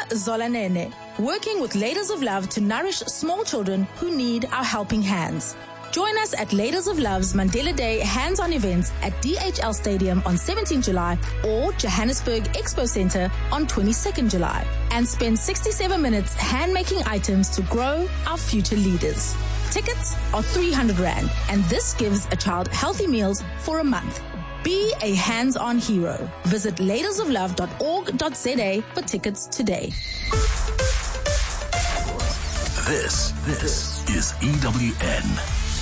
Zolanene, working with Ladies of Love to nourish small children who need our helping hands. Join us at Ladies of Love's Mandela Day hands-on events at DHL Stadium on 17 July or Johannesburg Expo Center on 22nd July and spend 67 minutes hand-making items to grow our future leaders. Tickets are 300 Rand, and this gives a child healthy meals for a month. Be a hands-on hero. Visit ladiesoflove.org.za for tickets today. This is EWN.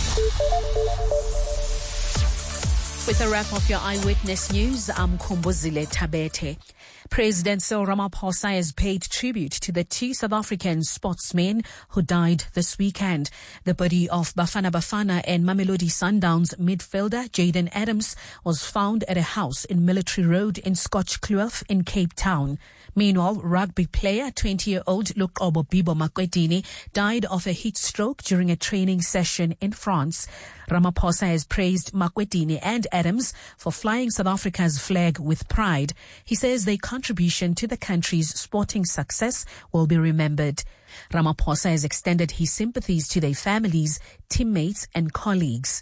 With a wrap of your Eyewitness News, I'm Khumbuzile Tabete. President Cyril Ramaphosa has paid tribute to the two South African sportsmen who died this weekend. The body of Bafana Bafana and Mamelodi Sundowns midfielder Jayden Adams was found at a house in Military Road in Scotchkloof in Cape Town. Meanwhile, rugby player 20-year-old Luqobo Bibo Makwetini died of a heat stroke during a training session in France. Ramaphosa has praised Makwetini and Adams for flying South Africa's flag with pride. He says their contribution to the country's sporting success will be remembered. Ramaphosa has extended his sympathies to their families, teammates and colleagues.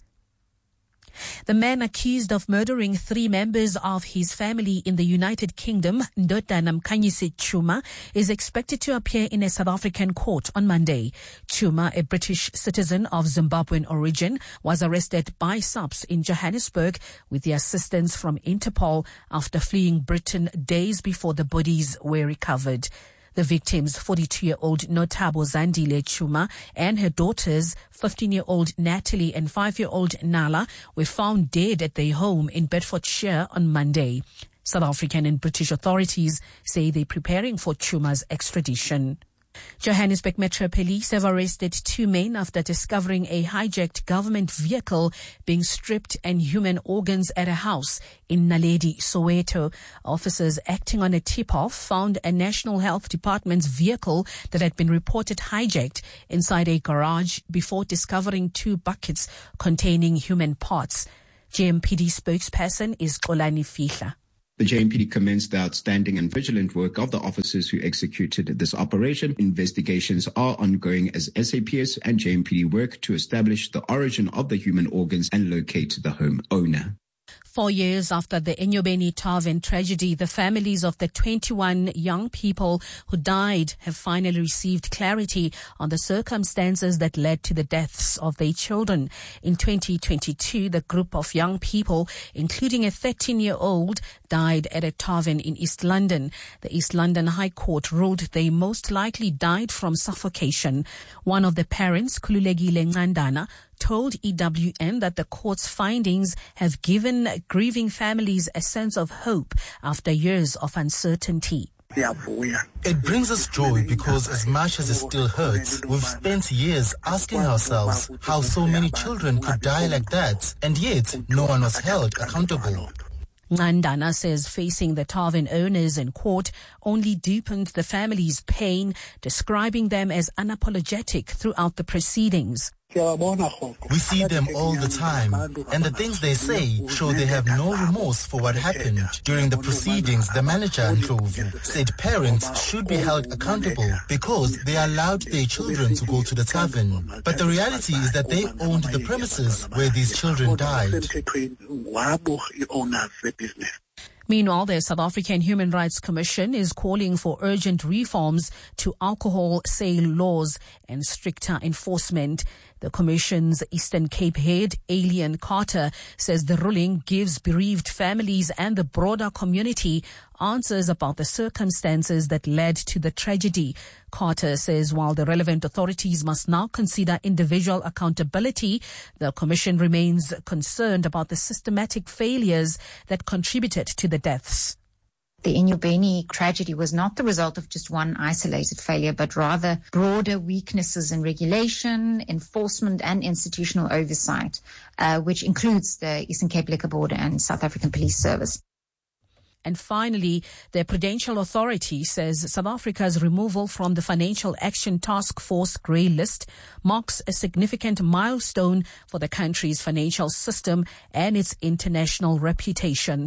The man accused of murdering 3 members of his family in the United Kingdom, Ndodana Mkhanyisi Chuma, is expected to appear in a South African court on Monday. Chuma, a British citizen of Zimbabwean origin, was arrested by SAPS in Johannesburg with the assistance from Interpol after fleeing Britain days before the bodies were recovered. The victims, 42-year-old Notabo Zandile Chuma and her daughters, 15-year-old Natalie and 5-year-old Nala, were found dead at their home in Bedfordshire on Monday. South African and British authorities say they're preparing for Chuma's extradition. Johannesburg Metro Police have arrested 2 men after discovering a hijacked government vehicle being stripped and human organs at a house in Naledi, Soweto. Officers acting on a tip-off found a National Health Department's vehicle that had been reported hijacked inside a garage before discovering 2 buckets containing human parts. JMPD spokesperson is Xolani Fihla. The JMPD commenced the outstanding and vigilant work of the officers who executed this operation. Investigations are ongoing as SAPS and JMPD work to establish the origin of the human organs and locate the home owner. 4 years after the Enyobeni Tarven tragedy, the families of the 21 young people who died have finally received clarity on the circumstances that led to the deaths of their children. In 2022, the group of young people, including a 13-year-old, died at a Tarven in East London. The East London High Court ruled they most likely died from suffocation. One of the parents, Khululekile Ncandana, told EWN that the court's findings have given grieving families a sense of hope after years of uncertainty. It brings us joy because as much as it still hurts, we've spent years asking ourselves how so many children could die like that, and yet no one was held accountable. Ncandana says facing the Tarven owners in court only deepened the family's pain, describing them as unapologetic throughout the proceedings. We see them all the time, and the things they say show they have no remorse for what happened. During the proceedings, the manager, Ndlovu, said parents should be held accountable because they allowed their children to go to the tavern. But the reality is that they owned the premises where these children died. Meanwhile, the South African Human Rights Commission is calling for urgent reforms to alcohol sale laws and stricter enforcement. The Commission's Eastern Cape head, Alien Carter, says the ruling gives bereaved families and the broader community answers about the circumstances that led to the tragedy. Carter says while the relevant authorities must now consider individual accountability, the Commission remains concerned about the systematic failures that contributed to the deaths. The Enyobeni tragedy was not the result of just one isolated failure, but rather broader weaknesses in regulation, enforcement and institutional oversight, which includes the Eastern Cape Liquor Board and South African Police Service. And finally, the Prudential Authority says South Africa's removal from the Financial Action Task Force grey list marks a significant milestone for the country's financial system and its international reputation.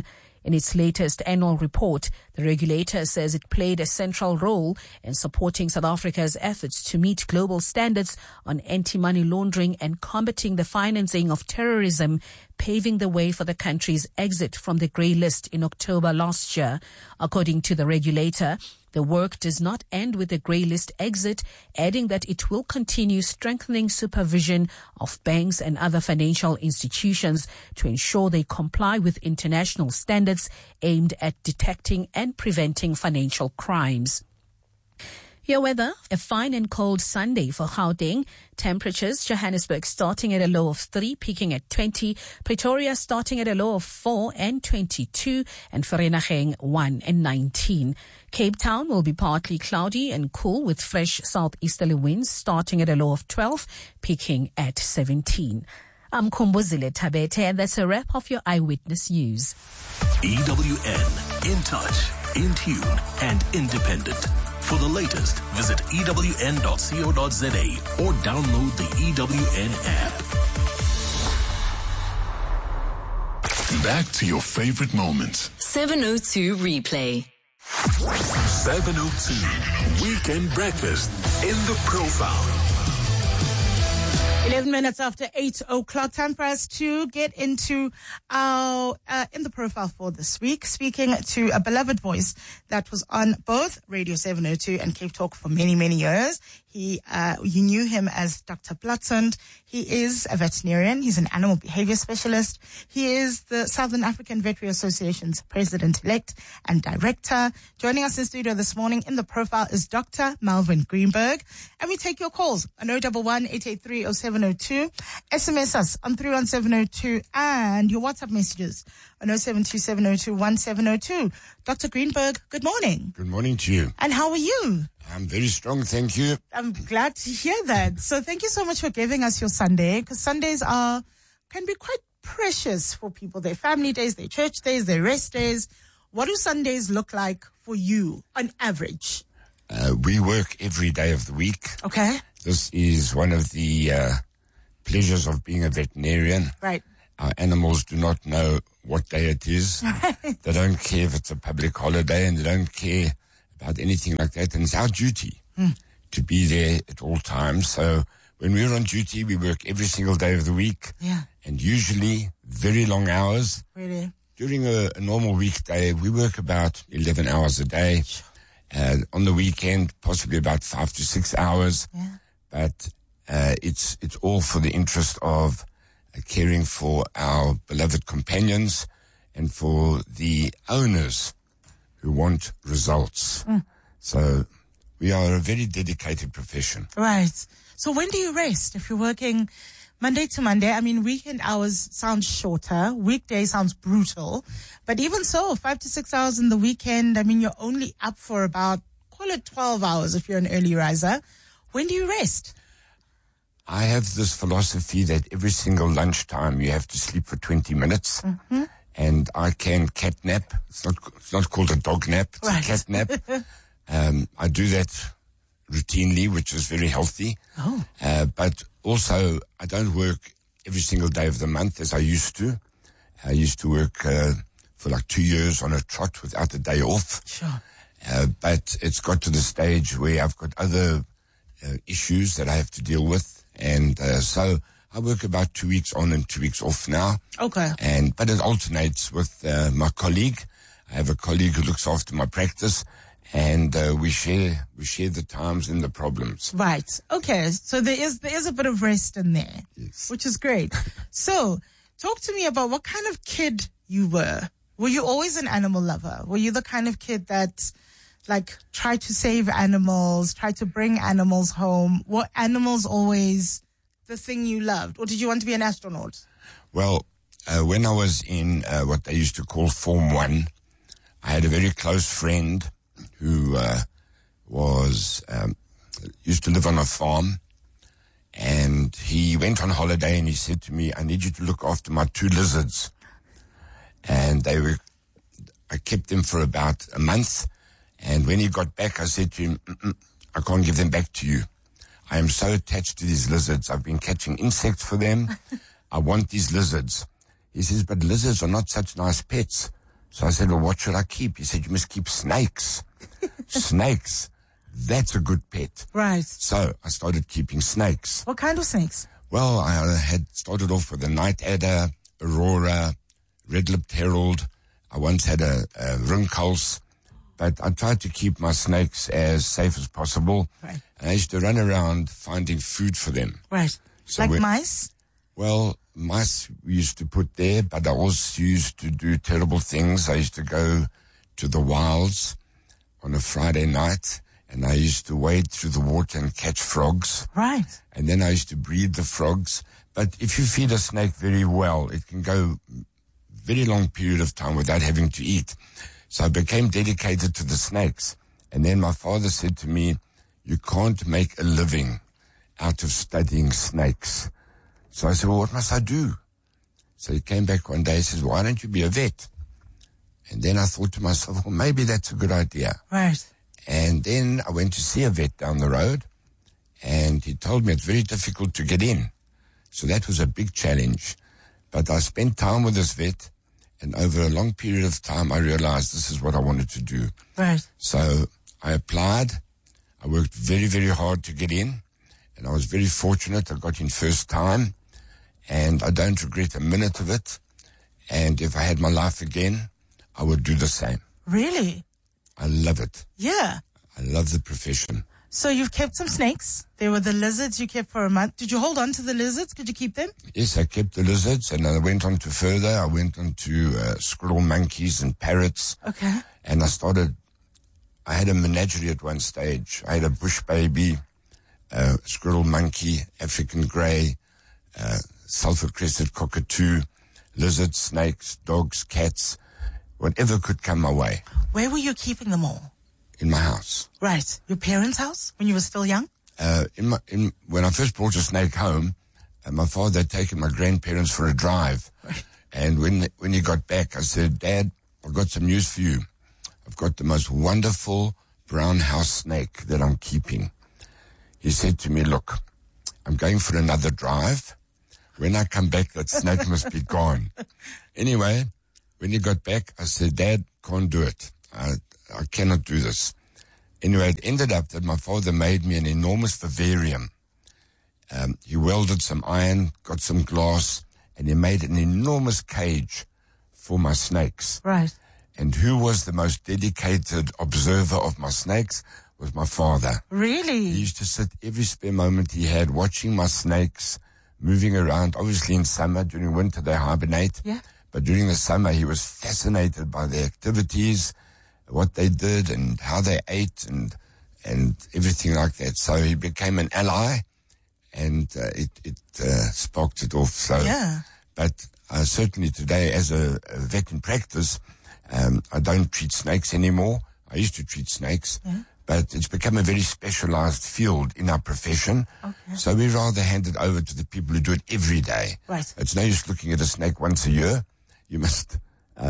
In its latest annual report, the regulator says it played a central role in supporting South Africa's efforts to meet global standards on anti-money laundering and combating the financing of terrorism, paving the way for the country's exit from the grey list in October last year. According to the regulator, the work does not end with the grey list exit, adding that it will continue strengthening supervision of banks and other financial institutions to ensure they comply with international standards aimed at detecting and preventing financial crimes. Your weather, a fine and cold Sunday for Gauteng. Temperatures, Johannesburg starting at a low of 3, peaking at 20. Pretoria starting at a low of 4 and 22. And Vereeniging 1 and 19. Cape Town will be partly cloudy and cool with fresh southeasterly winds starting at a low of 12, peaking at 17. I'm Kumbuzile Tabete, and that's a wrap of your Eyewitness News. EWN, in touch, in tune, and independent. For the latest, visit ewn.co.za or download the EWN app. Back to your favorite moments. 702 replay. 702 Weekend Breakfast in the Profile. 11 minutes after 8 o'clock, time for us to get into our In the Profile for this week, speaking to a beloved voice that was on both Radio 702 and Cape Talk for many, many years. You knew him as Dr. Platsund. He is a veterinarian. He's an animal behavior specialist. He is the Southern African Veterinary Association's president-elect and director. Joining us in studio this morning in the Profile is Dr. Melvin Greenberg. And we take your calls on 011-883-0702. SMS us on 31702 and your WhatsApp messages on 0727021702. Dr. Greenberg, good morning. Good morning to you. And how are you? I'm very strong, thank you. I'm glad to hear that. So thank you so much for giving us your Sunday, because Sundays can be quite precious for people. Their family days, their church days, their rest days. What do Sundays look like for you on average? We work every day of the week. Okay. This is one of the pleasures of being a veterinarian. Right. Our animals do not know what day it is. They don't care if it's a public holiday, and they don't care about anything like that. And it's our duty to be there at all times. So when we're on duty, we work every single day of the week. Yeah. And usually very long hours. Really? During a normal weekday, we work about 11 hours a day. On the weekend, possibly about 5 to 6 hours. Yeah. But it's all for the interest of caring for our beloved companions and for the owners who want results. So we are a very dedicated profession. Right. So when do you rest? If you're working Monday to Monday, I mean, weekend hours sound shorter. Weekday sounds brutal. But even so, 5 to 6 hours in the weekend, I mean, you're only up for about, call it 12 hours if you're an early riser. When do you rest? I have this philosophy that every single lunchtime you have to sleep for 20 minutes. Mm-hmm. And I can cat nap. It's not called a dog nap. It's right. a cat nap. I do that routinely, which is very healthy. Oh. But also, I don't work every single day of the month as I used to. I used to work for like 2 years on a trot without a day off. Sure. But it's got to the stage where I've got other issues that I have to deal with. And so I work about 2 weeks on and 2 weeks off now. Okay. But it alternates with my colleague. I have a colleague who looks after my practice, and we share the times and the problems. Right. Okay. So there is a bit of rest in there, yes, which is great. So talk to me about what kind of kid you were. Were you always an animal lover? Were you the kind of kid that tried to save animals, tried to bring animals home? Were animals always the thing you loved? Or did you want to be an astronaut? Well, when I was in what they used to call Form 1, I had a very close friend who used to live on a farm, and he went on holiday and he said to me, I need you to look after my 2 lizards. And I kept them for about a month, and when he got back, I said to him, I can't give them back to you. I am so attached to these lizards. I've been catching insects for them. I want these lizards. He says, but lizards are not such nice pets. So I said, well, what should I keep? He said, you must keep snakes. Snakes. That's a good pet. Right. So I started keeping snakes. What kind of snakes? Well, I had started off with a night adder, aurora, red-lipped herald. I once had a rinkels, but I tried to keep my snakes as safe as possible. Right. And I used to run around finding food for them. Right. So like mice? Well, mice we used to put there, but I also used to do terrible things. I used to go to the wilds on a Friday night, and I used to wade through the water and catch frogs. Right. And then I used to breed the frogs. But if you feed a snake very well, it can go very long period of time without having to eat. So I became dedicated to the snakes. And then my father said to me, you can't make a living out of studying snakes. So I said, well, what must I do? So he came back one day and says, why don't you be a vet? And then I thought to myself, well, maybe that's a good idea. Right. And then I went to see a vet down the road, and he told me it's very difficult to get in. So that was a big challenge. But I spent time with this vet, and over a long period of time, I realized this is what I wanted to do. Right. So I applied. I worked very, very hard to get in, and I was very fortunate. I got in first time, and I don't regret a minute of it. And if I had my life again, I would do the same. Really? I love it. Yeah. I love the profession. So you've kept some snakes. There were the lizards you kept for a month. Did you hold on to the lizards? Could you keep them? Yes, I kept the lizards, and I went on to further. I went on to squirrel monkeys and parrots. Okay. And I had a menagerie at one stage. I had a bush baby, squirrel monkey, African grey, sulphur-crested cockatoo, lizards, snakes, dogs, cats, whatever could come my way. Where were you keeping them all? In my house. Right. Your parents' house when you were still young? When I first brought a snake home, my father had taken my grandparents for a drive. Right. And when he got back, I said, Dad, I've got some news for you. I've got the most wonderful brown house snake that I'm keeping. He said to me, look, I'm going for another drive. When I come back, that snake must be gone. Anyway, when he got back, I said, Dad, can't do it. I cannot do this. Anyway, it ended up that my father made me an enormous vivarium. He welded some iron, got some glass, and he made an enormous cage for my snakes. Right. And who was the most dedicated observer of my snakes was my father. Really? He used to sit every spare moment he had watching my snakes moving around. Obviously in summer, during winter they hibernate. Yeah. But during the summer he was fascinated by their activities, what they did and how they ate and everything like that. So he became an ally, and it sparked it off. So, yeah. But certainly today, as a vet in practice, I don't treat snakes anymore. I used to treat snakes, but it's become a very specialized field in our profession. Okay. So we rather hand it over to the people who do it every day. Right. It's no use looking at a snake once a year. You must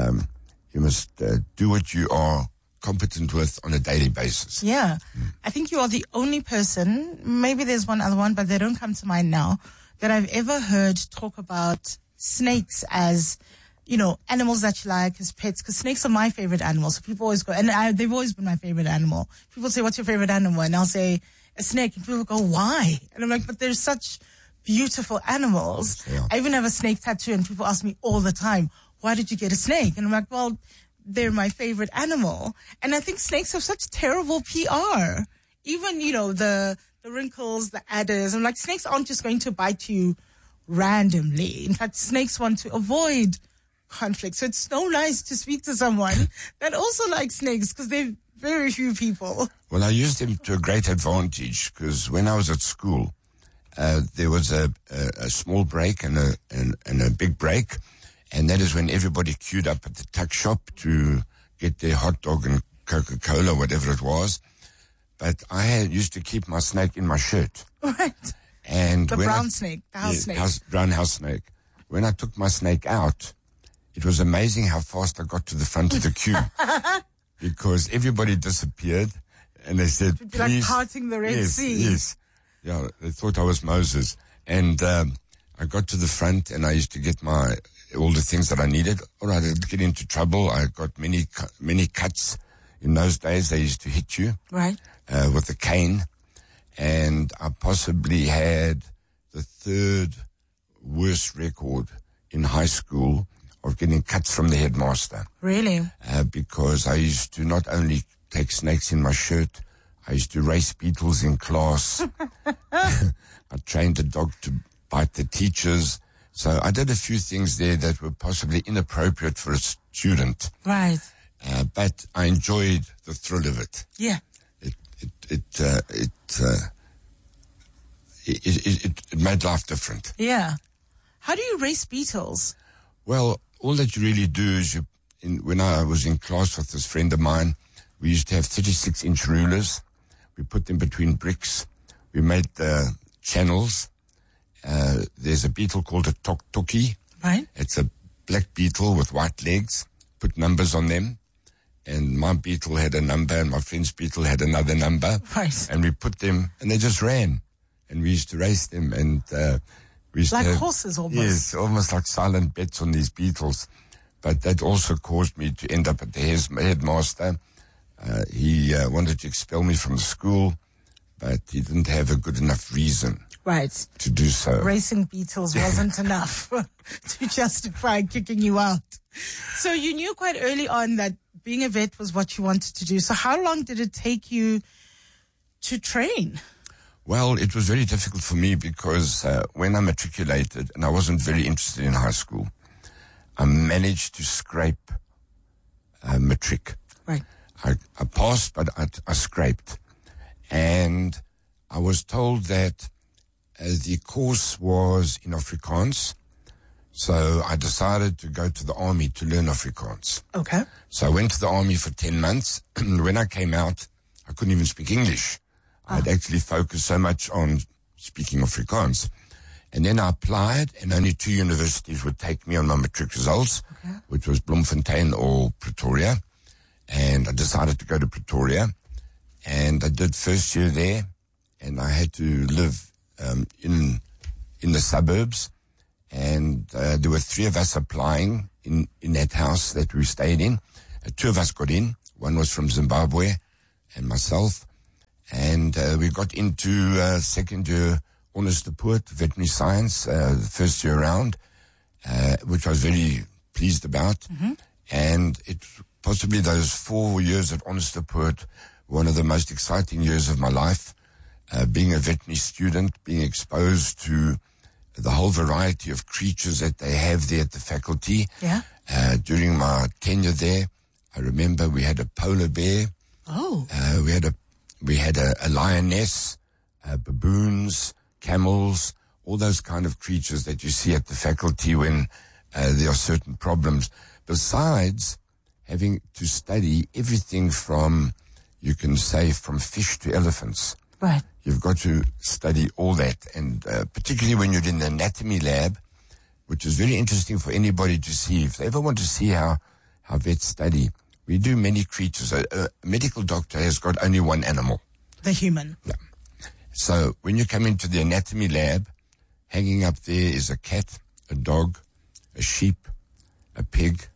do what you are competent with on a daily basis. Yeah. I think you are the only person, maybe there's one other one, but they don't come to mind now, that I've ever heard talk about snakes as, animals that you like as pets, because snakes are my favorite animal. So people always go, and they've always been my favorite animal. People say, what's your favorite animal? And I'll say, a snake. And people go, why? And I'm like, but they're such beautiful animals. Yeah. I even have a snake tattoo, and people ask me all the time, why did you get a snake? And I'm like, well, they're my favorite animal. And I think snakes have such terrible PR. Even, the wrinkles, the adders. I'm like, snakes aren't just going to bite you randomly. In fact, snakes want to avoid conflict. So it's so nice to speak to someone that also likes snakes, because they're very few people. Well, I used them to a great advantage, because when I was at school, there was a small break and a big break. And that is when everybody queued up at the tuck shop to get their hot dog and Coca-Cola, whatever it was. But I used to keep my snake in my shirt. Right. And the brown snake, the house snake. Brown house snake. When I took my snake out, it was amazing how fast I got to the front of the queue. Because everybody disappeared, and they said, it'd be like parting the Red Sea. Yes. Yeah, they thought I was Moses. And I got to the front, and I used to get my all the things that I needed. All right, I did get into trouble. I got many cuts. In those days, they used to hit you. Right. With a cane. And I possibly had the third worst record in high school of getting cuts from the headmaster. Really? Because I used to not only take snakes in my shirt, I used to race beetles in class. I trained a dog to bite the teachers. So I did a few things there that were possibly inappropriate for a student. Right. But I enjoyed the thrill of it. Yeah. It made life different. Yeah. How do you race beetles? Well, all that you really do is when I was in class with this friend of mine, we used to have 36-inch rulers. We put them between bricks. We made the channels. There's a beetle called a toktoki. Right. It's a black beetle with white legs. Put numbers on them. And my beetle had a number and my friend's beetle had another number. Right. And we put them, and they just ran. And we used to race them, and we used like to have, horses almost. Yes, almost like silent bets on these beetles. But that also caused me to end up at the headmaster. He wanted to expel me from the school, but he didn't have a good enough reason to do so. Racing beetles wasn't enough to justify kicking you out. So you knew quite early on that being a vet was what you wanted to do. So how long did it take you to train? Well, it was very difficult for me because when I matriculated, and I wasn't very interested in high school, I managed to scrape matric. Right. I passed, but I scraped. And I was told that the course was in Afrikaans. So I decided to go to the army to learn Afrikaans. Okay. So I went to the army for 10 months. When I came out, I couldn't even speak English. I'd actually focused so much on speaking Afrikaans. And then I applied, and only 2 universities would take me on my matric results, which was Bloemfontein or Pretoria. And I decided to go to Pretoria. And I did first year there, and I had to live in the suburbs. And there were 3 of us applying in that house that we stayed in. 2 of us got in. One was from Zimbabwe and myself. And we got into second year Onderstepoort, veterinary science, the first year around, which I was very pleased about. Mm-hmm. And it possibly those 4 years at Onderstepoort were one of the most exciting years of my life. Being a veterinary student, being exposed to the whole variety of creatures that they have there at the faculty. Yeah. During my tenure there, I remember we had a polar bear. Oh. We had a lioness, baboons, camels, all those kind of creatures that you see at the faculty when there are certain problems. Besides having to study everything from, you can say, from fish to elephants. Right. You've got to study all that. And particularly when you're in the anatomy lab, which is very interesting for anybody to see. If they ever want to see how vets study, we do many creatures. A medical doctor has got only one animal. The human. Yeah. So when you come into the anatomy lab, hanging up there is a cat, a dog, a sheep, a pig.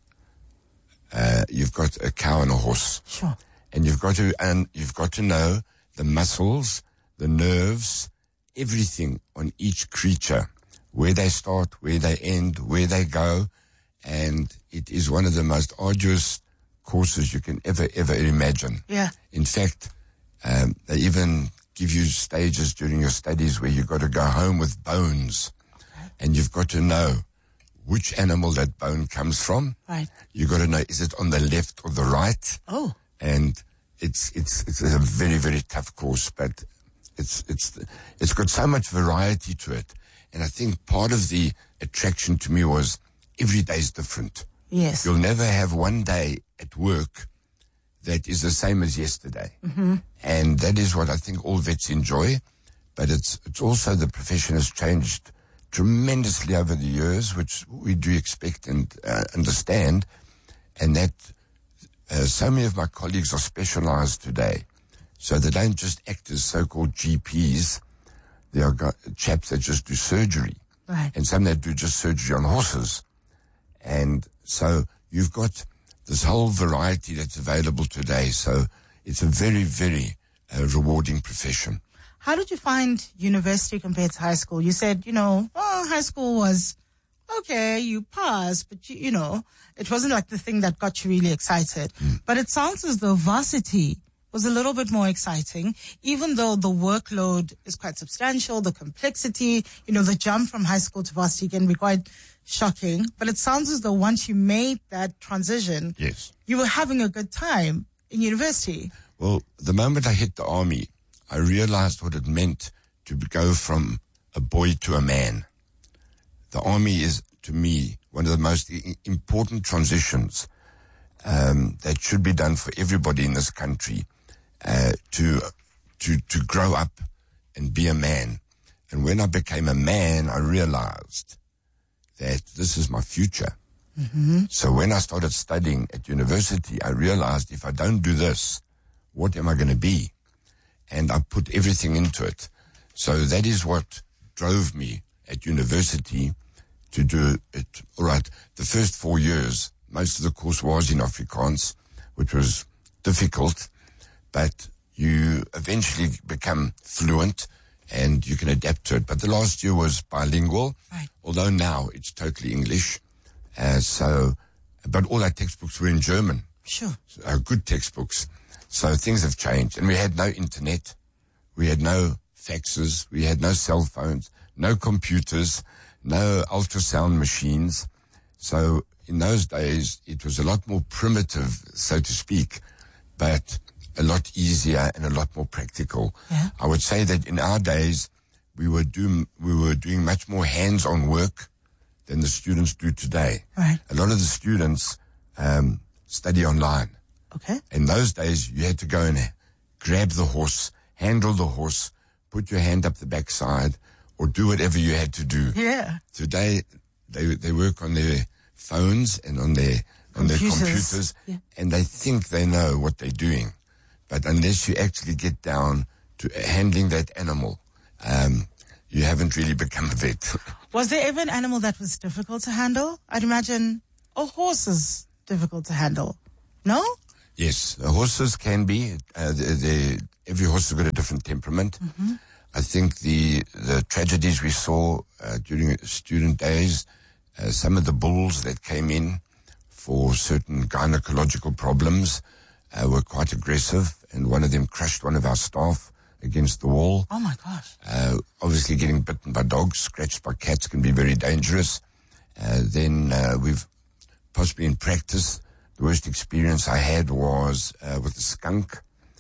You've got a cow and a horse. Sure. And you've got to know the muscles, the nerves, everything on each creature, where they start, where they end, where they go. And it is one of the most arduous courses you can ever imagine. Yeah. In fact, they even give you stages during your studies where you've got to go home with bones. Okay. And you've got to know which animal that bone comes from. Right. You've got to know, is it on the left or the right? Oh. And it's a very, very tough course, but it's got so much variety to it. And I think part of the attraction to me was every day is different. Yes. You'll never have one day at work that is the same as yesterday. Mm-hmm. And that is what I think all vets enjoy. But it's also the profession has changed tremendously over the years, which we do expect and understand. And that so many of my colleagues are specialized today. So they don't just act as so-called GPs. They are chaps that just do surgery. Right. And some that do just surgery on horses. And so you've got this whole variety that's available today. So it's a very, very rewarding profession. How did you find university compared to high school? You said, high school was okay, you passed, but it wasn't like the thing that got you really excited. But it sounds as though varsity was a little bit more exciting, even though the workload is quite substantial, the complexity, the jump from high school to varsity can be quite shocking. But it sounds as though once you made that transition, yes, you were having a good time in university. Well, the moment I hit the army, I realized what it meant to go from a boy to a man. The army is, to me, one of the most important transitions that should be done for everybody in this country to grow up and be a man. And when I became a man, I realized that this is my future. Mm-hmm. So when I started studying at university, I realized if I don't do this, what am I going to be? And I put everything into it. So that is what drove me at university to do it. All right, the first 4 years, most of the course was in Afrikaans, which was difficult, but you eventually become fluent and you can adapt to it. But the last year was bilingual, right, although now it's totally English. But all our textbooks were in German. Sure. Good textbooks. So things have changed. And we had no internet. We had no faxes. We had no cell phones, no computers, no ultrasound machines. So in those days, it was a lot more primitive, so to speak, but a lot easier and a lot more practical. Yeah. I would say that in our days, we were doing much more hands-on work than the students do today. Right. A lot of the students study online. Okay. In those days, you had to go and grab the horse, handle the horse, put your hand up the backside, or do whatever you had to do. Yeah. Today, they work on their phones and on their computers, yeah, and they think they know what they're doing. But unless you actually get down to handling that animal, you haven't really become a vet. Was there ever an animal that was difficult to handle? I'd imagine a horse is difficult to handle. No? Yes, horses can be. Every horse has got a different temperament. Mm-hmm. I think the tragedies we saw during student days, some of the bulls that came in for certain gynecological problems were quite aggressive, and one of them crushed one of our staff against the wall. Oh my gosh. Obviously getting bitten by dogs, scratched by cats can be very dangerous. Then we've possibly in practice, the worst experience I had was with a skunk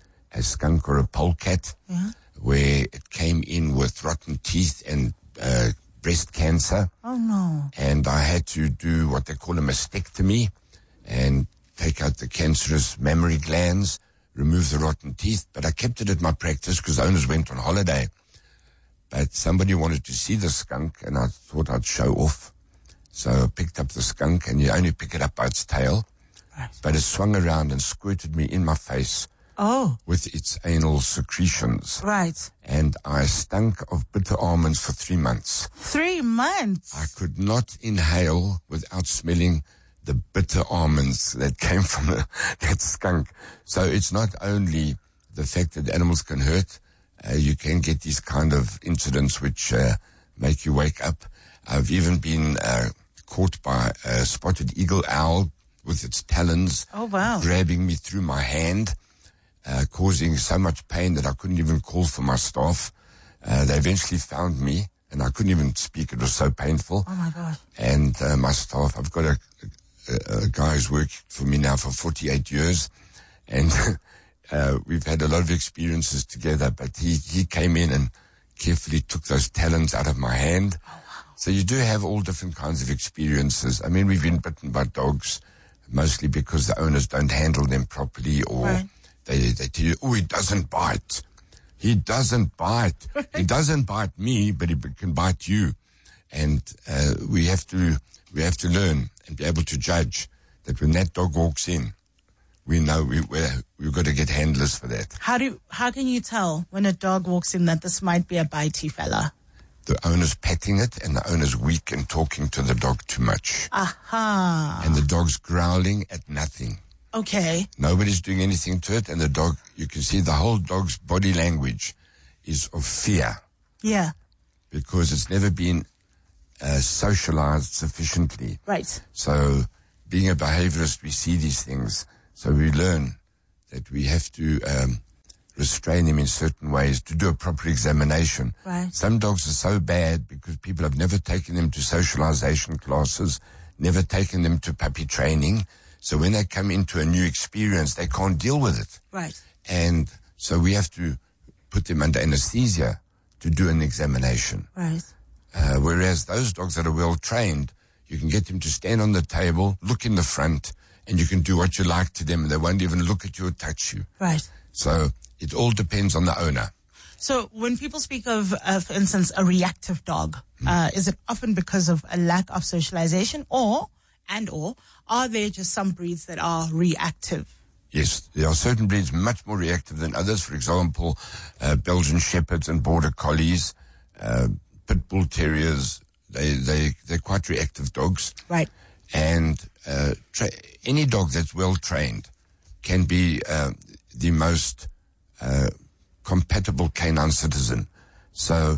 or a polecat, yeah, where it came in with rotten teeth and breast cancer. Oh no. And I had to do what they call a mastectomy and take out the cancerous mammary glands, remove the rotten teeth. But I kept it at my practice because the owners went on holiday. But somebody wanted to see the skunk, and I thought I'd show off. So I picked up the skunk, and you only pick it up by its tail. Right. But it swung around and squirted me in my face. Oh. With its anal secretions. Right. And I stunk of bitter almonds for 3 months. 3 months? I could not inhale without smelling the bitter almonds that came from that skunk. So it's not only the fact that animals can hurt, you can get these kind of incidents which make you wake up. I've even been caught by a spotted eagle owl with its talons. Oh, wow. Grabbing me through my hand, causing so much pain that I couldn't even call for my staff. They eventually found me, and I couldn't even speak. It was so painful. Oh, my gosh. And my staff, I've got a guy who's worked for me now for 48 years, and we've had a lot of experiences together, but he came in and carefully took those talons out of my hand. Oh, wow. So you do have all different kinds of experiences. I mean, we've been bitten by dogs, mostly because the owners don't handle them properly, or right. They tell you, oh, he doesn't bite. He doesn't bite. He doesn't bite me, but he can bite you. And we have to learn and be able to judge that when that dog walks in, we know we've got to get handlers for that. How can you tell when a dog walks in that this might be a bitey fella? the owner's petting it and the owner's weak and talking to the dog too much. Aha. And the dog's growling at nothing. Okay. Nobody's doing anything to it, and the dog, you can see the whole dog's body language is of fear. Yeah. Because it's never been socialized sufficiently. Right. So being a behaviorist, we see these things. So we learn that we have to restrain him in certain ways to do a proper examination. Right. Some dogs are so bad because people have never taken them to socialization classes, never taken them to puppy training. So when they come into a new experience, they can't deal with it. Right. And so we have to put them under anesthesia to do an examination. Right. Whereas those dogs that are well trained, you can get them to stand on the table, look in the front, and you can do what you like to them. They won't even look at you or touch you. Right. So it all depends on the owner. So when people speak of, for instance, a reactive dog, is it often because of a lack of socialization or are there just some breeds that are reactive? Yes, there are certain breeds much more reactive than others. For example, Belgian Shepherds and Border Collies, Pit Bull Terriers, they're quite reactive dogs. Right. And any dog that's well trained can be the most compatible canine citizen. So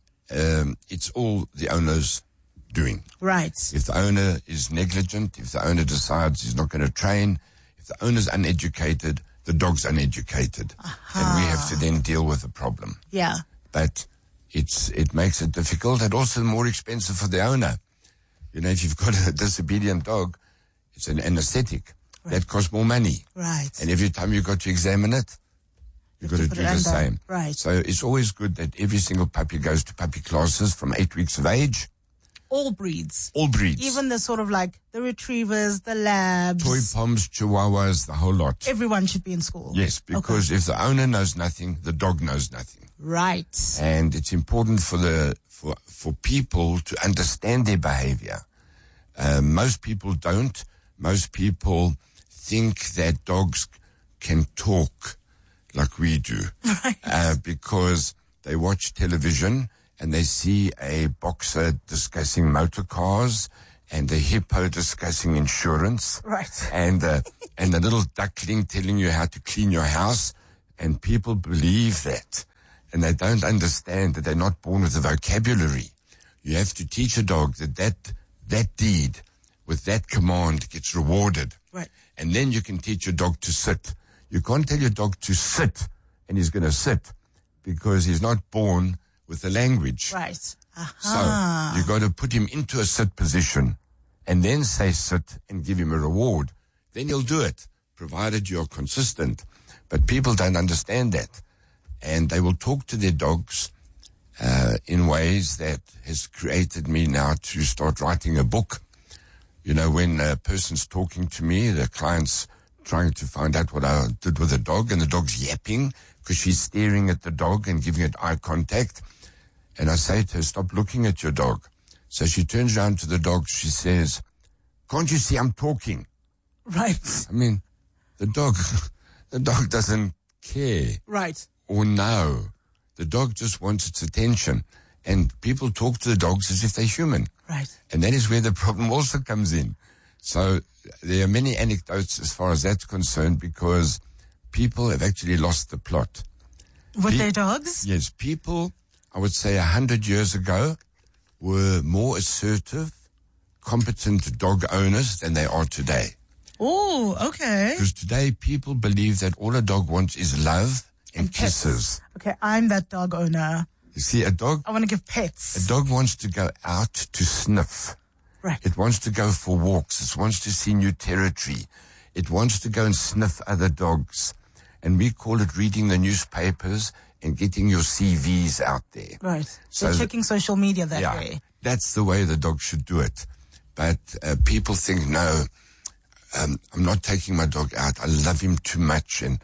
it's all the owner's doing. Right. If the owner is negligent, if the owner decides he's not going to train, if the owner's uneducated, the dog's uneducated. And we have to then deal with the problem. Yeah. But it makes it difficult and also more expensive for the owner. You know, if you've got a disobedient dog, it's an anesthetic. Right. That costs more money. Right. And every time you've got to examine it, you've got to do the same. Right. So it's always good that every single puppy goes to puppy classes from 8 weeks of age. All breeds. All breeds. Even the sort of like the retrievers, the labs. Toy poms, chihuahuas, the whole lot. Everyone should be in school. Yes, because if the owner knows nothing, the dog knows nothing. Right. And it's important for people to understand their behavior. Most people don't. Most people think that dogs can talk like we do. Right. Because they watch television and they see a boxer discussing motor cars and a hippo discussing insurance. Right. And a little duckling telling you how to clean your house. And people believe that. And they don't understand that they're not born with a vocabulary. You have to teach a dog that deed with that command gets rewarded. Right. And then you can teach your dog to sit. You can't tell your dog to sit and he's going to sit because he's not born with the language. Right. So you got to put him into a sit position and then say sit and give him a reward. Then he'll do it, provided you're consistent. But people don't understand that. And they will talk to their dogs in ways that has created me now to start writing a book. You know, when a person's talking to me, the client's trying to find out what I did with the dog, and the dog's yapping because she's staring at the dog and giving it eye contact. And I say to her, stop looking at your dog. So she turns around to the dog. She says, can't you see I'm talking? Right. I mean, the dog doesn't care. Right. Or know. The dog just wants its attention. And people talk to the dogs as if they're human. Right. And that is where the problem also comes in. So there are many anecdotes as far as that's concerned because people have actually lost the plot. With their dogs? Yes. People, I would say 100 years ago, were more assertive, competent dog owners than they are today. Oh, okay. Because today people believe that all a dog wants is love and kisses. Okay, I'm that dog owner. You see, a dog... I want to give pets. A dog wants to go out to sniff. Right. It wants to go for walks. It wants to see new territory. It wants to go and sniff other dogs. And we call it reading the newspapers and getting your CVs out there. Right. So checking social media that way. That's the way the dog should do it. But people think, no, I'm not taking my dog out. I love him too much. And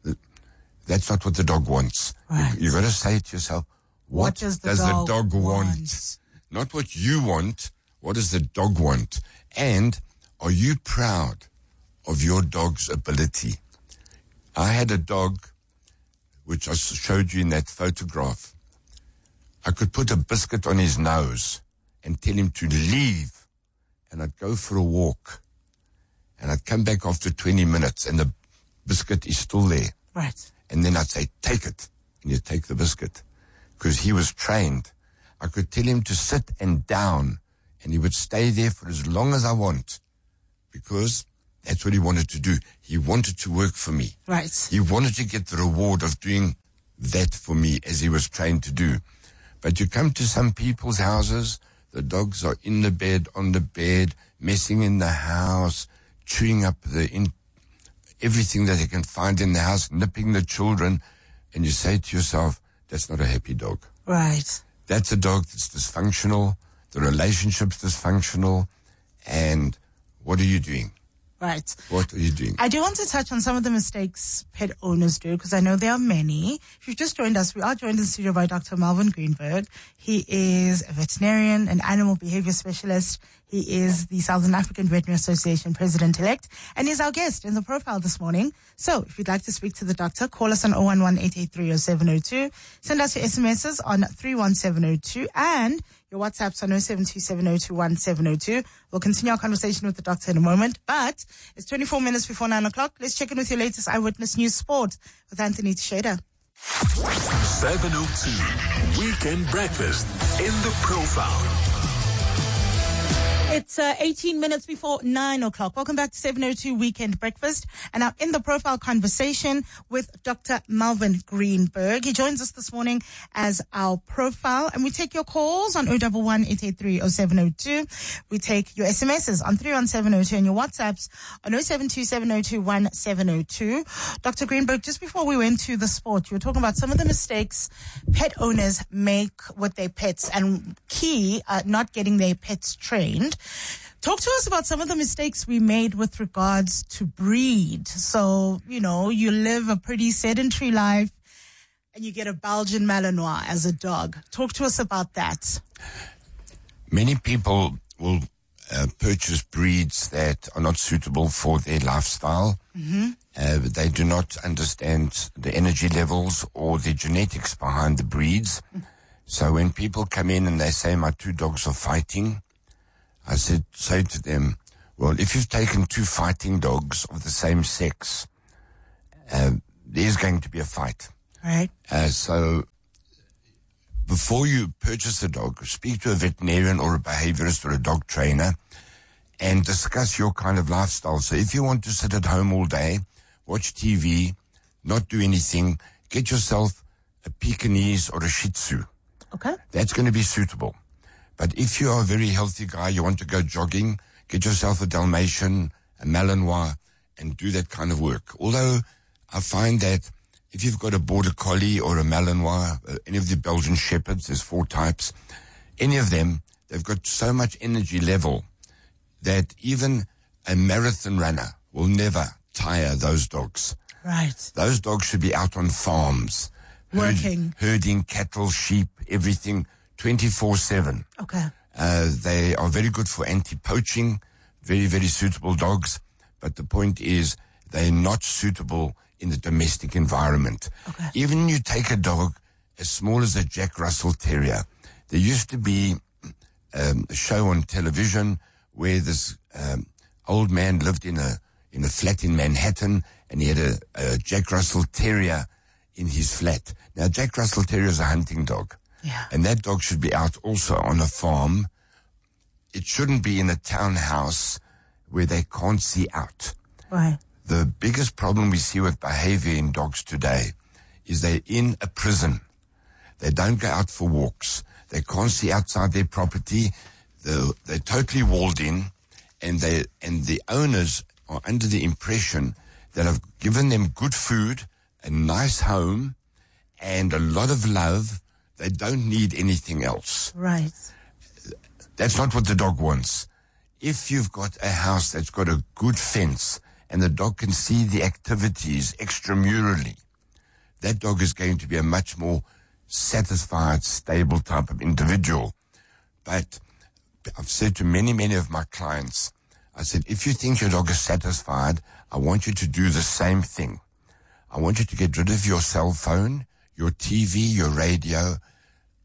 that's not what the dog wants. Right. You've got to say to yourself, what does the dog want? Not what you want. What does the dog want? And are you proud of your dog's ability? I had a dog, which I showed you in that photograph. I could put a biscuit on his nose and tell him to leave, and I'd go for a walk, and I'd come back after 20 minutes, and the biscuit is still there. Right. And then I'd say, take it, and he'd take the biscuit, because he was trained. I could tell him to sit and down, and he would stay there for as long as I want, because that's what he wanted to do. He wanted to work for me. Right. He wanted to get the reward of doing that for me as he was trained to do. But you come to some people's houses, the dogs are in the bed, on the bed, messing in the house, chewing up everything that they can find in the house, nipping the children, and you say to yourself, that's not a happy dog. Right. That's a dog that's dysfunctional, the relationship's dysfunctional, and what are you doing? Right. What are you doing? I do want to touch on some of the mistakes pet owners do, because I know there are many. If you've just joined us, we are joined in the studio by Dr. Malvin Greenberg. He is a veterinarian, an animal behavior specialist. He is the Southern African Veterinary Association president-elect, and he's our guest in the profile this morning. So if you'd like to speak to the doctor, call us on 011-883-0702. Send us your SMSs on 31702 and your WhatsApp's on 0727021702. We'll continue our conversation with the doctor in a moment, but it's 24 minutes before 9 o'clock. Let's check in with your latest Eyewitness News Sport with Anthony Tsheda. 702 Weekend Breakfast in the Profile. It's 18 minutes before 9 o'clock. Welcome back to 702 Weekend Breakfast. And now in the profile conversation with Dr. Malvin Greenberg. He joins us this morning as our profile. And we take your calls on 011-883-0702. We take your SMSs on 31702 and your WhatsApps on 0727021702. Dr. Greenberg, just before we went to the sport, you were talking about some of the mistakes pet owners make with their pets and not getting their pets trained. Talk to us about some of the mistakes we made with regards to breed. So, you live a pretty sedentary life and you get a Belgian Malinois as a dog. Talk to us about that. Many people will purchase breeds that are not suitable for their lifestyle. Mm-hmm. They do not understand the energy levels or the genetics behind the breeds. So when people come in and they say, my two dogs are fighting, I say to them, well, if you've taken two fighting dogs of the same sex, there's going to be a fight. Right. So before you purchase a dog, speak to a veterinarian or a behaviorist or a dog trainer and discuss your kind of lifestyle. So if you want to sit at home all day, watch TV, not do anything, get yourself a Pekingese or a Shih Tzu. Okay. That's going to be suitable. But if you are a very healthy guy, you want to go jogging, get yourself a Dalmatian, a Malinois, and do that kind of work. Although I find that if you've got a Border Collie or a Malinois, any of the Belgian Shepherds, there's 4 types, any of them, they've got so much energy level that even a marathon runner will never tire those dogs. Right. Those dogs should be out on farms. Working. Herding cattle, sheep, everything. 24/7. Okay. They are very good for anti-poaching, very, very suitable dogs. But the point is, they're not suitable in the domestic environment. Okay. Even you take a dog as small as a Jack Russell Terrier. There used to be a show on television where this old man lived in a flat in Manhattan, and he had a Jack Russell Terrier in his flat. Now, Jack Russell Terrier is a hunting dog. Yeah. And that dog should be out also on a farm. It shouldn't be in a townhouse where they can't see out. Right. The biggest problem we see with behavior in dogs today is they're in a prison. They don't go out for walks. They can't see outside their property. They're totally walled in, and the owners are under the impression that I've given them good food, a nice home, and a lot of love. They don't need anything else. Right. That's not what the dog wants. If you've got a house that's got a good fence and the dog can see the activities extramurally, that dog is going to be a much more satisfied, stable type of individual. But I've said to many, many of my clients, I said, if you think your dog is satisfied, I want you to do the same thing. I want you to get rid of your cell phone, your TV, your radio,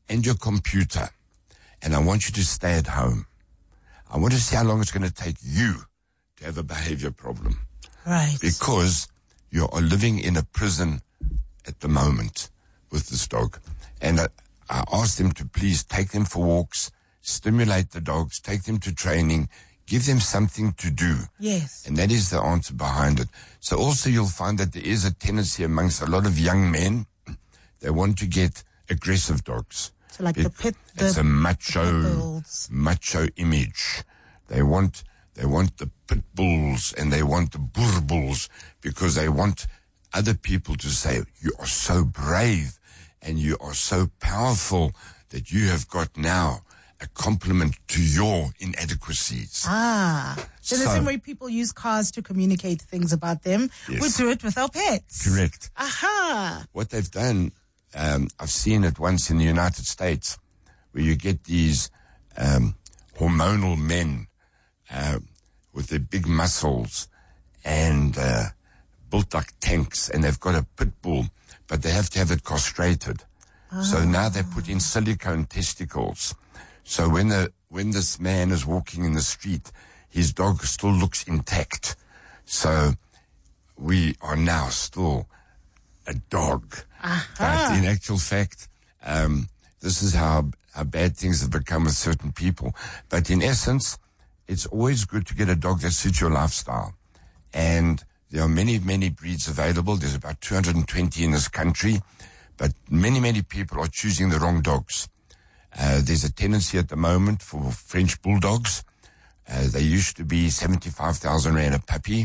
and your computer, and I want you to stay at home. I want to see how long it's going to take you to have a behavior problem. Right. Because you are living in a prison at the moment with this dog. And I asked them to please take them for walks, stimulate the dogs, take them to training, give them something to do. Yes. And that is the answer behind it. So also you'll find that there is a tendency amongst a lot of young men, they want to get aggressive dogs. So like it's a macho image. They want the pit bulls and they want the boer bulls because they want other people to say, you are so brave and you are so powerful that you have got now a compliment to your inadequacies. So the same way people use cars to communicate things about them, yes, we do it with our pets. Correct. Aha. What they've done, I've seen it once in the United States, where you get these hormonal men with their big muscles and built like tanks, and they've got a pit bull, but they have to have it castrated. So now they put in silicone testicles. So when this man is walking in the street, his dog still looks intact. So we are now still a dog. But in actual fact, this is how bad things have become with certain people. But in essence, it's always good to get a dog that suits your lifestyle. And there are many, many breeds available. There's about 220 in this country. But many, many people are choosing the wrong dogs. There's a tendency at the moment for French bulldogs. They used to be 75,000 rand a puppy.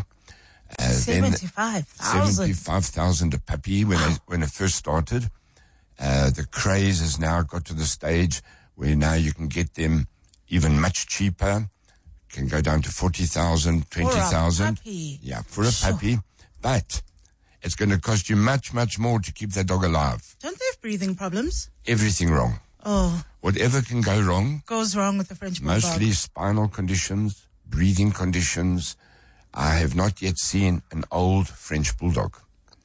75,000 a puppy when it first started. The craze has now got to the stage where now you can get them even much cheaper. Can go down to 40,000, 20,000. Yeah, for a puppy. But it's going to cost you much, much more to keep that dog alive. Don't they have breathing problems? Everything wrong. Oh. Whatever can go wrong. Goes wrong with the French bulldog. Mostly spinal conditions, breathing conditions. I have not yet seen an old French bulldog.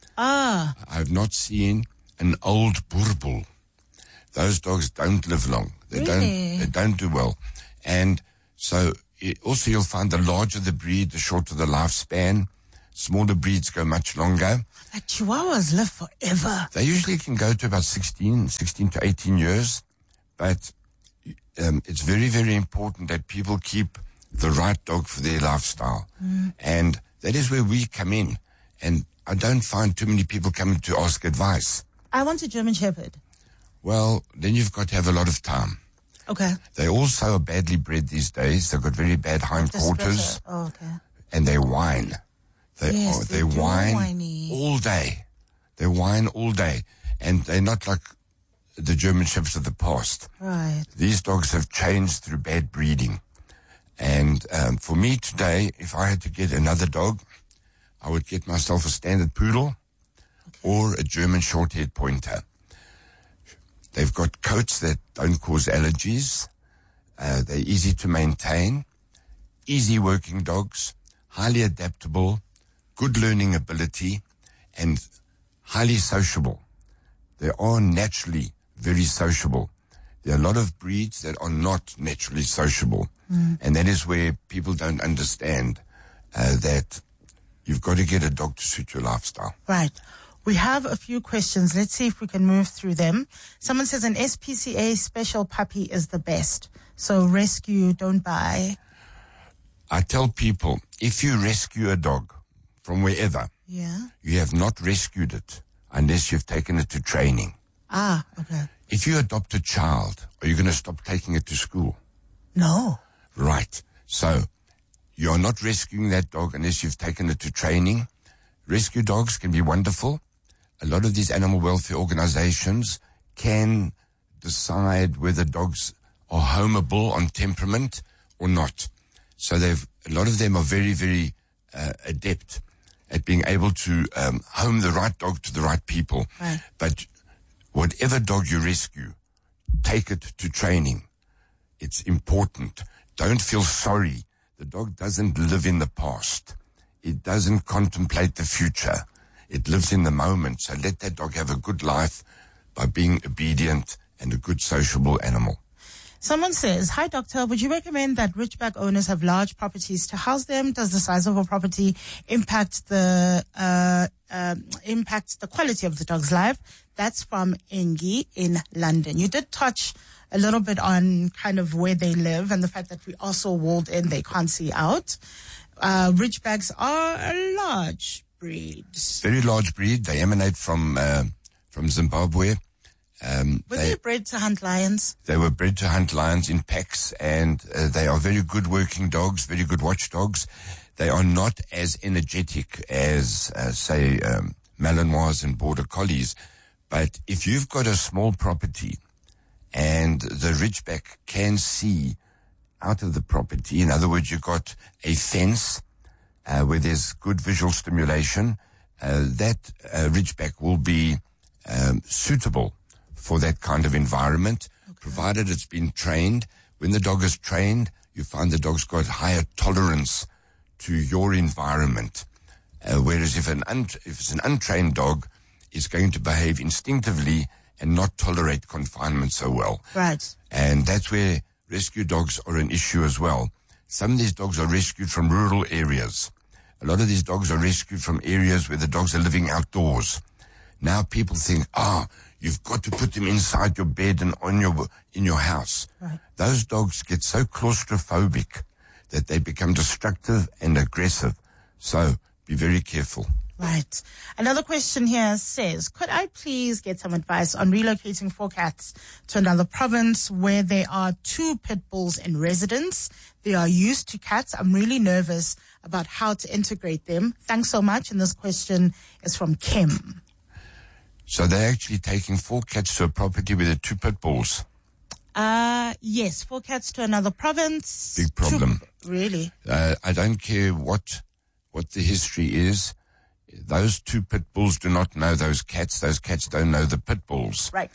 I have not seen an old boer bull. Those dogs don't live long. They don't do well. And so also you'll find the larger the breed, the shorter the lifespan. Smaller breeds go much longer. The Chihuahuas live forever. They usually can go to about 16 to 18 years. But it's very, very important that people keep the right dog for their lifestyle. And that is where we come in. And I don't find too many people coming to ask advice. I want a German Shepherd. Well, then you've got to have a lot of time. Okay. They also are badly bred these days. They've got very bad hindquarters. Oh, okay. And they whine. They whine whiny all day. They whine all day. And they're not like the German Shepherds of the past. Right. These dogs have changed through bad breeding. And for me today, if I had to get another dog, I would get myself a standard poodle or a German short-haired pointer. They've got coats that don't cause allergies. They're easy to maintain, easy working dogs, highly adaptable, good learning ability, and highly sociable. They are naturally very sociable. There are a lot of breeds that are not naturally sociable. And that is where people don't understand that you've got to get a dog to suit your lifestyle. Right. We have a few questions. Let's see if we can move through them. Someone says an SPCA special puppy is the best. So rescue, don't buy. I tell people, if you rescue a dog from wherever, you have not rescued it unless you've taken it to training. Okay. If you adopt a child, are you going to stop taking it to school? No. Right. So you are not rescuing that dog unless you've taken it to training. Rescue dogs can be wonderful. A lot of these animal welfare organizations can decide whether dogs are homeable on temperament or not. So a lot of them are very, very adept at being able to home the right dog to the right people. Right. But whatever dog you rescue, take it to training. It's important. Don't feel sorry. The dog doesn't live in the past. It doesn't contemplate the future. It lives in the moment. So let that dog have a good life by being obedient and a good sociable animal. Someone says, hi, doctor, would you recommend that Ridgeback owners have large properties to house them? Does the size of a property impact the quality of the dog's life? That's from Engi in London. You did touch a little bit on kind of where they live and the fact that we also walled in, they can't see out. Ridgebacks are a large breed. Very large breed. They emanate from Zimbabwe. Were they bred to hunt lions? They were bred to hunt lions in packs, and they are very good working dogs, very good watchdogs. They are not as energetic as, say, Malinois and Border Collies. But if you've got a small property and the Ridgeback can see out of the property, in other words, you've got a fence where there's good visual stimulation, that Ridgeback will be suitable for that kind of environment, provided it's been trained. When the dog is trained, you find the dog's got higher tolerance to your environment. Whereas if it's an untrained dog, it's going to behave instinctively and not tolerate confinement so well. Right. And that's where rescue dogs are an issue as well. Some of these dogs are rescued from rural areas. A lot of these dogs are rescued from areas where the dogs are living outdoors. Now people think, you've got to put them inside your bed and in your house. Right. Those dogs get so claustrophobic that they become destructive and aggressive. So be very careful. Right. Another question here says, could I please get some advice on relocating 4 cats to another province where there are 2 pit bulls in residence? They are used to cats. I'm really nervous about how to integrate them. Thanks so much. And this question is from Kim. So they're actually taking 4 cats to a property with the 2 pit bulls. Yes, 4 cats to another province. Big problem. Really? I don't care what the history is. Those 2 pit bulls do not know those cats. Those cats don't know the pit bulls. Right.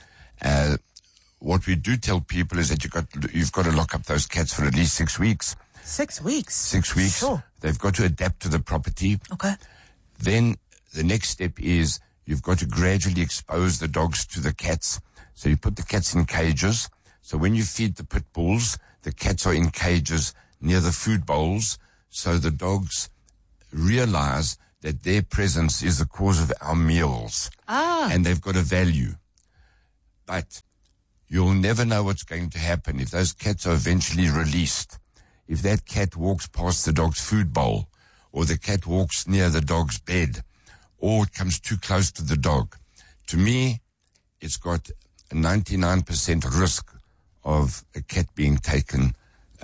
What we do tell people is that you've got to lock up those cats for at least 6 weeks. 6 weeks? 6 weeks. Sure. They've got to adapt to the property. Okay. Then the next step is you've got to gradually expose the dogs to the cats. So you put the cats in cages. So when you feed the pit bulls, the cats are in cages near the food bowls. So the dogs realize that their presence is the cause of our meals. And they've got a value. But you'll never know what's going to happen if those cats are eventually released. If that cat walks past the dog's food bowl, or the cat walks near the dog's bed, or it comes too close to the dog. To me, it's got a 99% risk of a cat being taken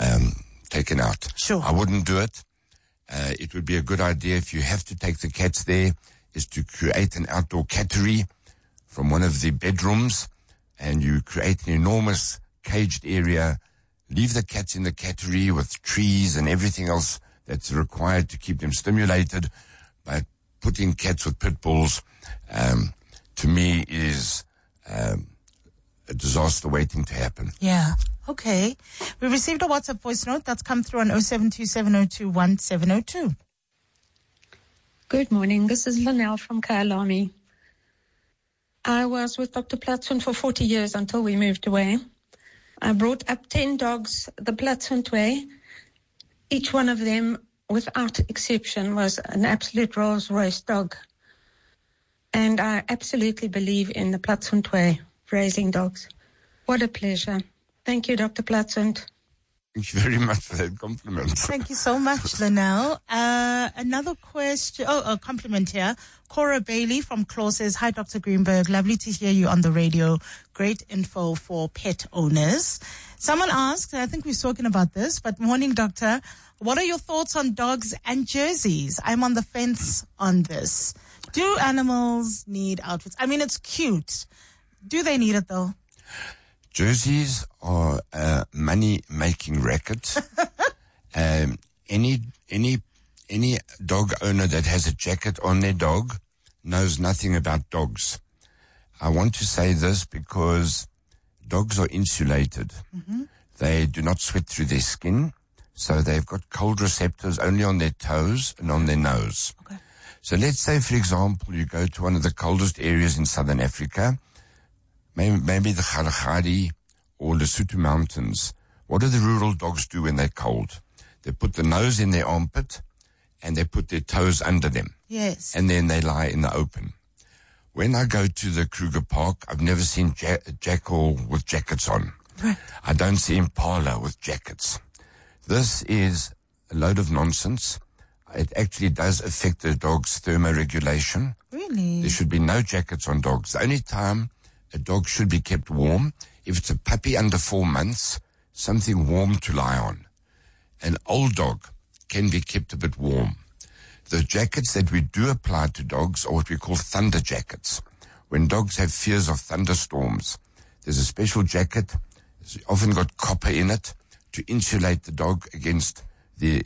out. Sure. I wouldn't do it. It would be a good idea if you have to take the cats there, is to create an outdoor cattery from one of the bedrooms, and you create an enormous caged area, leave the cats in the cattery with trees and everything else that's required to keep them stimulated. But putting cats with pit bulls, to me, is a disaster waiting to happen. Yeah. Okay. We received a WhatsApp voice note that's come through on 0727021702. Good morning. This is Linnell from Kyalami. I was with Dr. Platzund for 40 years until we moved away. I brought up 10 dogs the Platzund way. Each one of them, without exception, was an absolute Rolls-Royce dog. And I absolutely believe in the Platzund way, raising dogs. What a pleasure. Thank you, Dr. Platzund. Thank you very much for that compliment. Thank you so much, Linnell. Another question, a compliment here. Cora Bailey from Claw says, hi, Dr. Greenberg. Lovely to hear you on the radio. Great info for pet owners. Someone asked, I think we've spoken about this, but morning, doctor, what are your thoughts on dogs and jerseys? I'm on the fence on this. Do animals need outfits? I mean, it's cute. Do they need it, though? Jerseys are a money-making racket. Any dog owner that has a jacket on their dog knows nothing about dogs. I want to say this because dogs are insulated. Mm-hmm. They do not sweat through their skin, so they've got cold receptors only on their toes and on their nose. Okay. So let's say, for example, you go to one of the coldest areas in southern Africa. maybe the Kalahari or Lesotho Mountains. What do the rural dogs do when they're cold? They put the nose in their armpit and they put their toes under them. Yes. And then they lie in the open. When I go to the Kruger Park, I've never seen jackal with jackets on. Right. I don't see impala with jackets. This is a load of nonsense. It actually does affect the dog's thermoregulation. Really? There should be no jackets on dogs. The only time a dog should be kept warm, if it's a puppy under 4 months, something warm to lie on. An old dog can be kept a bit warm. The jackets that we do apply to dogs are what we call thunder jackets. When dogs have fears of thunderstorms, there's a special jacket. It's often got copper in it to insulate the dog against the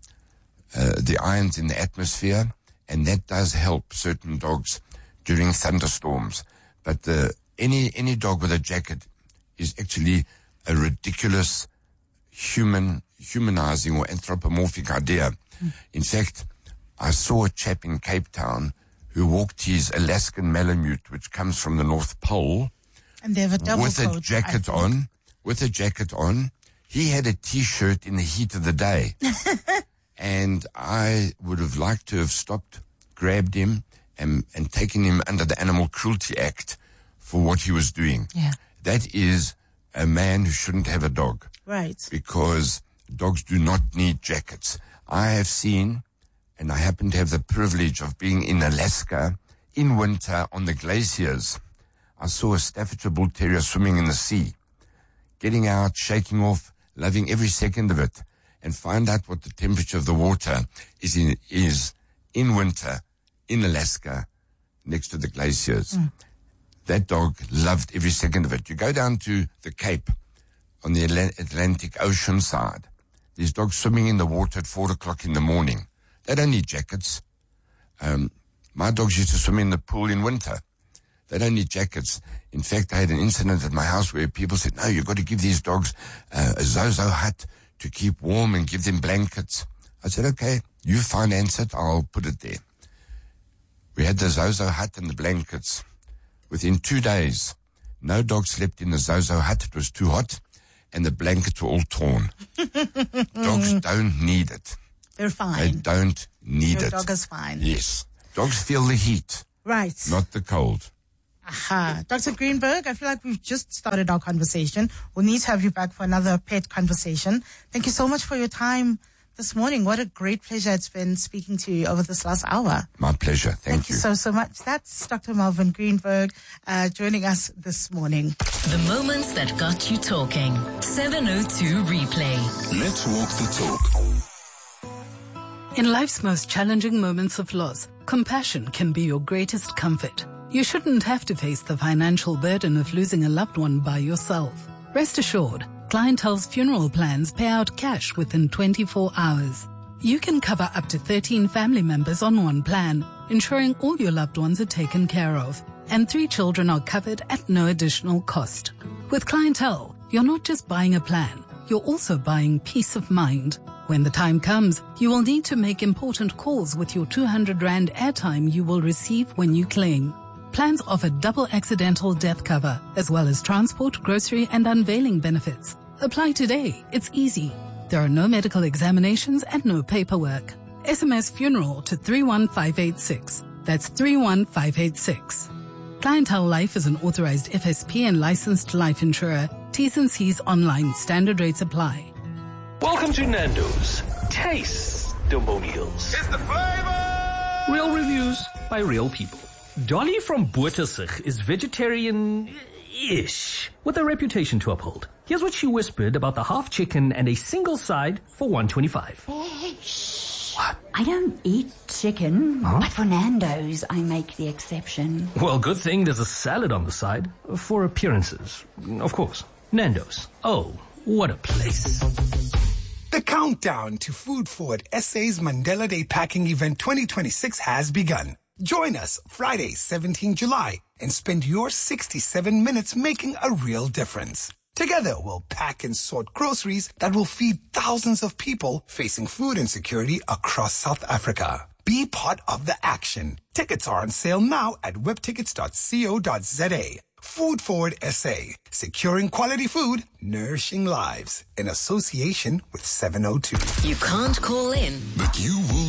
ions in the atmosphere, and that does help certain dogs during thunderstorms. But any dog with a jacket is actually a ridiculous humanizing or anthropomorphic idea. In fact, I saw a chap in Cape Town who walked his Alaskan Malamute, which comes from the North Pole, and they have a double with coat, a jacket on. With a jacket on, he had a T-shirt in the heat of the day, and I would have liked to have stopped, grabbed him, and taken him under the Animal Cruelty Act for what he was doing. Yeah. That is a man who shouldn't have a dog. Right. Because dogs do not need jackets. I have seen, and I happen to have the privilege of being in Alaska in winter on the glaciers. I saw a Staffordshire Bull Terrier swimming in the sea, getting out, shaking off, loving every second of it, and find out what the temperature of the water is in winter in Alaska next to the glaciers. That dog loved every second of it. You go down to the Cape on the Atlantic Ocean side. These dogs swimming in the water at 4 o'clock in the morning. They don't need jackets. My dogs used to swim in the pool in winter. They don't need jackets. In fact, I had an incident at my house where people said, no, you've got to give these dogs a Zozo hut to keep warm and give them blankets. I said, okay, you finance it, I'll put it there. We had the Zozo hut and the blankets. Within 2 days, no dog slept in the Zozo hut. It was too hot, and the blankets were all torn. Dogs don't need it. They're fine. They don't need it. Your dog is fine. Yes. Dogs feel the heat. Right. Not the cold. Aha. Dr. Greenberg, I feel like we've just started our conversation. We'll need to have you back for another pet conversation. Thank you so much for your time this morning. What a great pleasure it's been speaking to you over this last hour. My pleasure. Thank you. So much. That's Dr. Melvin Greenberg joining us this morning. The moments that got you talking. 702 Replay. Let's walk the talk. In life's most challenging moments of loss, compassion can be your greatest comfort. You shouldn't have to face the financial burden of losing a loved one by yourself. Rest assured, Clientele's funeral plans pay out cash within 24 hours. You can cover up to 13 family members on one plan, ensuring all your loved ones are taken care of, and 3 children are covered at no additional cost. With Clientele, you're not just buying a plan, you're also buying peace of mind. When the time comes, you will need to make important calls with your 200 Rand airtime you will receive when you claim. Plans offer double accidental death cover, as well as transport, grocery, and unveiling benefits. Apply today. It's easy. There are no medical examinations and no paperwork. SMS funeral to 31586. That's 31586. Clientele Life is an authorized FSP and licensed life insurer. T's and C's online. Standard rates apply. Welcome to Nando's Taste-Demonials. It's the flavor! Real reviews by real people. Dolly from Bottersig is vegetarian-ish, with a reputation to uphold. Here's what she whispered about the half chicken and a single side for $1.25. What? I don't eat chicken, but for Nando's, I make the exception. Well, good thing there's a salad on the side, for appearances. Of course. Nando's. Oh, what a place. The countdown to Food Forward SA's Mandela Day Packing Event 2026 has begun. Join us Friday, 17 July, and spend your 67 minutes making a real difference. Together, we'll pack and sort groceries that will feed thousands of people facing food insecurity across South Africa. Be part of the action. Tickets are on sale now at webtickets.co.za. Food Forward SA, securing quality food, nourishing lives, in association with 702. You can't call in, but you will